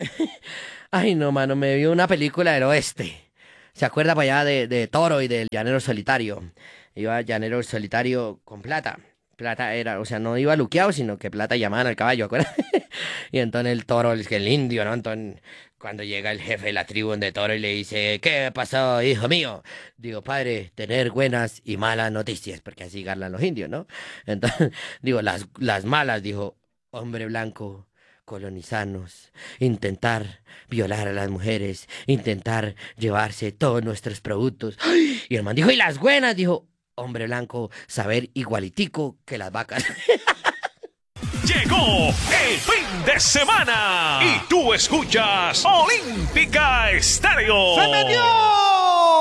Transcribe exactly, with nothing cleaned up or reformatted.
Ay, no, mano, me vio una película del oeste. ¿Se acuerda para allá de, de Toro y del Llanero Solitario? Iba Llanero Solitario con plata. Plata era, o sea, no iba luqueado, sino que plata llamaban al caballo, ¿acuerdas? Y entonces el toro, el, el indio, ¿no? Entonces, cuando llega el jefe de la tribu de Toro y le dice, ¿qué pasó, hijo mío? Digo, padre, tener buenas y malas noticias, porque así hablan los indios, ¿no? Entonces, digo, las, las malas, dijo, hombre blanco, colonizarnos, intentar violar a las mujeres, intentar llevarse todos nuestros productos. ¡Ay! Y el man dijo, ¿y las buenas? Dijo, hombre blanco, saber igualitico que las vacas. Llegó el fin de semana y tú escuchas Olímpica Estéreo. ¡Se metió!